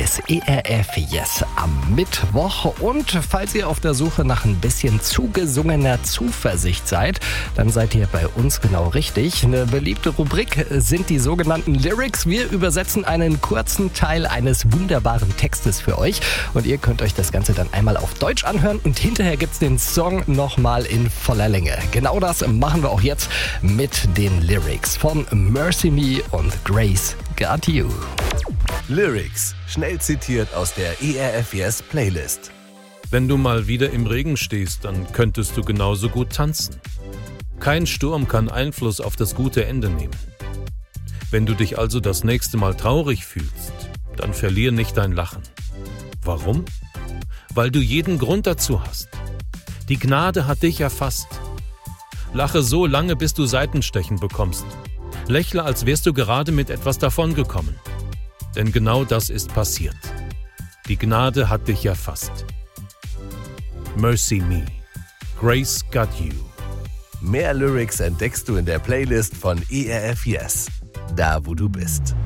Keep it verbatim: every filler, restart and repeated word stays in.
ist E R F Yes am Mittwoch. Und falls ihr auf der Suche nach ein bisschen zugesungener Zuversicht seid, dann seid ihr bei uns genau richtig. Eine beliebte Rubrik sind die sogenannten Lyrics. Wir übersetzen einen kurzen Teil eines wunderbaren Textes für euch. Und ihr könnt euch das Ganze dann einmal auf Deutsch anhören. Und hinterher gibt's den Song nochmal in voller Länge. Genau das machen wir auch jetzt mit den Lyrics von Mercy Me und Grace Got You. Lyrics, schnell zitiert aus der E R F Yes Playlist. Wenn du mal wieder im Regen stehst, dann könntest du genauso gut tanzen. Kein Sturm kann Einfluss auf das gute Ende nehmen. Wenn du dich also das nächste Mal traurig fühlst, dann verlier nicht dein Lachen. Warum? Weil du jeden Grund dazu hast. Die Gnade hat dich erfasst. Lache so lange, bis du Seitenstechen bekommst. Lächle, als wärst du gerade mit etwas davongekommen. Denn genau das ist passiert. Die Gnade hat dich erfasst. Mercy Me. Grace Got You. Mehr Lyrics entdeckst du in der Playlist von E R F Yes. Da, wo du bist.